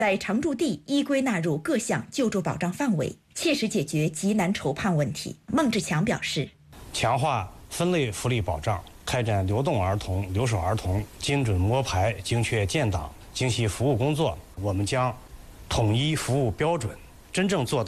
在常住地依规纳入各项救助保障范围，切实解决急难愁盼问题。孟志强表示， 强化分类福利保障，开展流动儿童、留守儿童精准摸排、精确建档、精细服务工作。我们将统一服务标准，真正做到